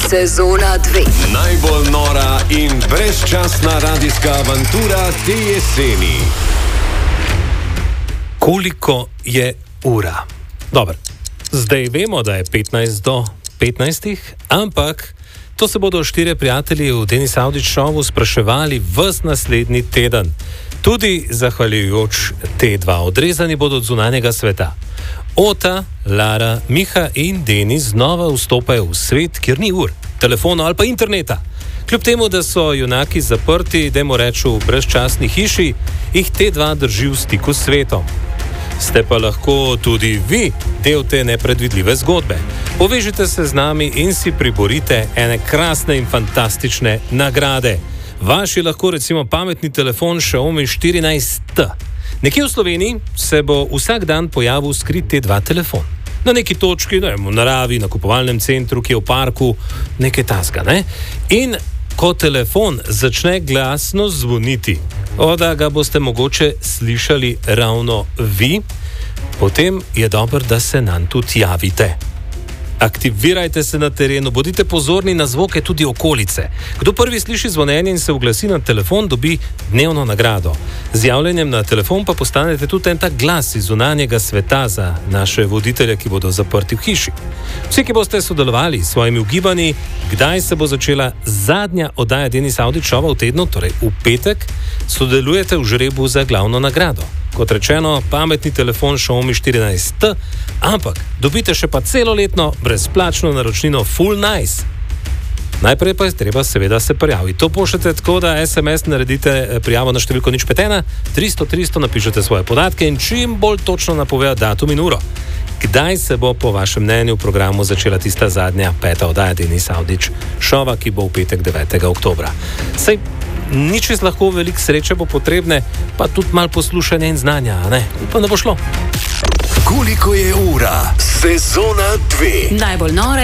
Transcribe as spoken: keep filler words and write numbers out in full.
Sezona dve. Najbolj nora in brezčasna radijska avantura te jeseni. Koliko je ura? Dobro, zdaj vemo, da je petnajst do petnajstih, ampak to se bodo štirje prijatelji v Denis Avdić šovu spraševali ves naslednji teden. Tudi zahvaljujoč te dva odrezani bodo od zunanjega sveta. Ota, Lara, Miha in Denis znova vstopajo v svet, kjer ni ur, telefonov ali pa interneta. Kljub temu, da so junaki zaprti, dajmo reči v brezčasni hiši, jih te dva drži v stiku s svetom. Ste pa lahko tudi vi del te nepredvidljive zgodbe. Povežite se z nami in si priborite ene krasne in fantastične nagrade. Vaš je lahko recimo pametni telefon Xiaomi štirinajst T. Nekje v Sloveniji se bo vsak dan pojavil skrit T dva telefon. Na neki točki, ne, v naravi, na kupovalnem centru, ki je v parku, nekaj tasga, ne? In ko telefon začne glasno zvoniti, da ga boste mogoče slišali ravno vi, potem je dobro, da se nam tudi javite. Aktivirajte se na terenu, bodite pozorni na zvoke tudi okolice. Kdo prvi sliši zvonjenje in se oglasi na telefon, dobi dnevno nagrado. Z javljanjem na telefon pa postanete tudi en tak glas iz zunanjega sveta za naše voditelje, ki bodo zaprti v hiši. Vsi, ki boste sodelovali s svojimi ugibanji, kdaj se bo začela zadnja oddaja Denis Avdić šova v tednu, torej v petek, sodelujete v žrebu za glavno nagrado. Kot rečeno, pametni telefon Xiaomi štirinajst T, ampak dobite še pa celoletno brezplačno naročnino Full Nice. Najprej pa je treba seveda se prijaviti. To pošljete tako, da es em es naredite prijavo na številko nič pet ena tristo tristo, napišete svoje podatke in čim bolj točno napovejo datum in uro. Kdaj se bo po vašem mnenju v programu začela tista zadnja peta oddaja Denis Avdić šova, ki bo v petek devetega oktobra. Sej ni čez lahko, veliko sreče bo potrebne, pa tudi malo poslušanja in znanja, ne? Upam, da bo šlo. Koliko je ura? Sezona dve. Najbolj nore